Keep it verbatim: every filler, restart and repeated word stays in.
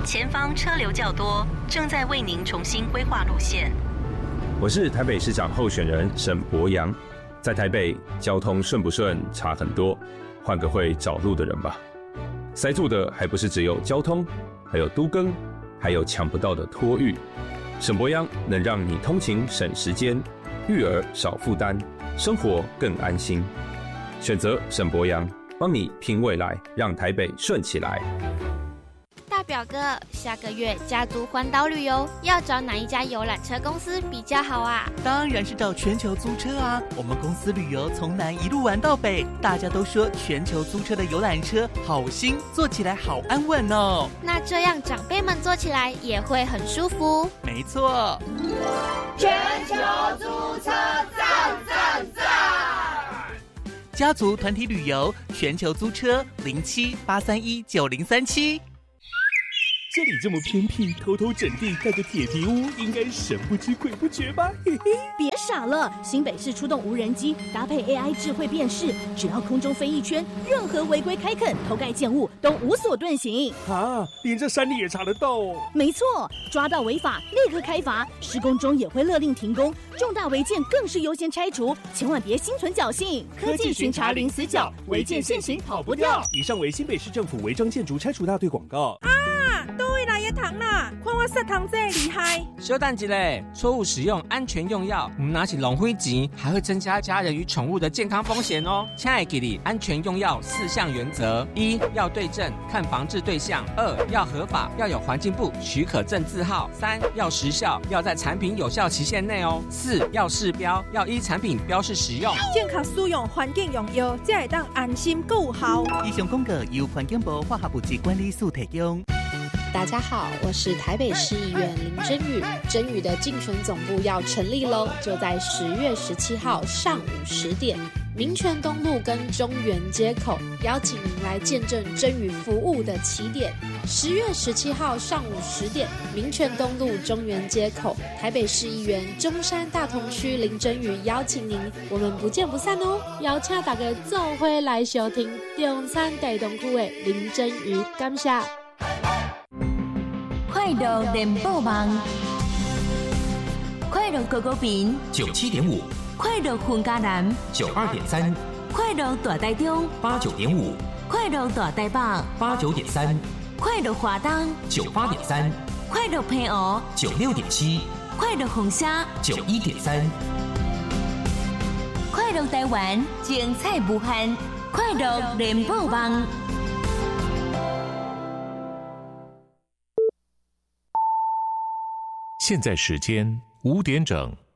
前方车流较多，正在为您重新规划路线。 我是台北市长候选人沈伯洋，在台北交通顺不顺差很多，换个会找路的人吧。塞住的还不是只有交通，还有都更，还有抢不到的托育。沈伯洋能让你通勤省时间，育儿少负担，生活更安心。选择沈伯洋，帮你拼未来，让台北顺起来。 大表哥，下个月家族环岛旅游要找哪一家游览车公司比较好啊？ 当然是找全球租车啊！我们公司旅游从南一路玩到北，大家都说全球租车的游览车好新，坐起来好安稳哦。 那这样长辈们坐起来也会很舒服。 没错， 全球租车赞赞赞！ 家族团体旅游，全球租车零七八三一九零三七。 这里这么偏僻，偷偷整地盖个铁皮屋，应该神不知鬼不觉吧？嘿嘿， 别傻了！新北市出动无人机，搭配 A I 智慧辨识，只要空中飞一圈，任何违规开垦、偷盖建物都无所遁形。 啊，连这山里也查得到哦！ 没错，抓到违法立刻开罚，施工中也会勒令停工，重大违建更是优先拆除，千万别心存侥幸。科技巡查零死角，违建现行跑不掉。 以上为新北市政府违章建筑拆除大队广告。 啊，都会来一堂啦！看我杀糖这厉害。 稍等一下，错误使用安全用药，唔拿起浪费钱，还会增加家人与宠物的健康风险哦。亲爱的你，安全用药四项原则：一要对症，看防治对象；二要合法，要有环境部许可证字号；三要时效，要在产品有效期限内哦；四要示标，要依产品标示使用。 健康使用环境用药，才会当安心够有效。 以上广告由环境部化学部及管理署提供。 大家好，我是台北市议员林真宇。真宇的竞选总部要成立喽，就在十月十七号上午十点，民权东路跟中原街口，邀请您来见证真宇服务的起点。十月十七号上午十点，民权东路中原街口，台北市议员中山大同区林真宇邀请您，我们不见不散哦！邀请大家做伙来收听中山大同区的林真宇，感谢。 快乐联播网，快乐高高屏九七点五， 快乐混嘉南九二点三， 快乐大台中八九点五， 快乐大台北八九点三， 快乐华东九八点三， 快乐澎湖九六点七， 快乐凤山九一点三， 快乐台湾精彩无限，快乐联播网。 现在时间五点整。